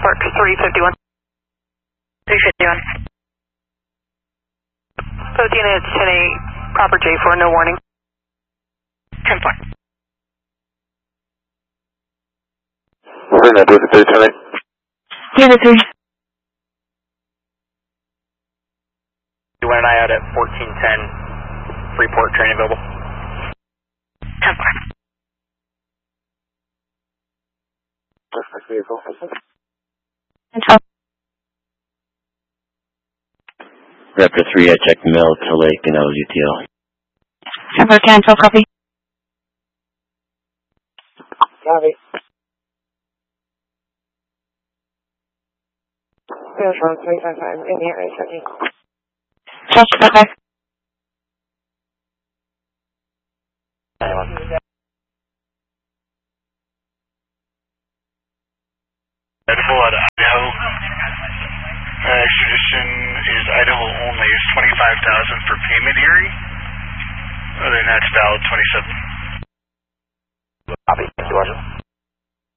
Park 351. 351. 15 minutes, 10-8, proper J4, no warning. 10-4. We're going to do it 310. Here, the 3. You went an eye out at 1410, Freeport, train available. 10-4. Suspect vehicle. 10-12. Raptor 3, I checked Mill to Lake and LUTL. 10-4, cancel, copy. Copy. There's 1355 in the area, checking. Just okay. Idaho at Idaho. Extradition is Idaho only. It's 25,000 for payment hearing. Other than that, it's valid 27. Copy. Thank you, Roger.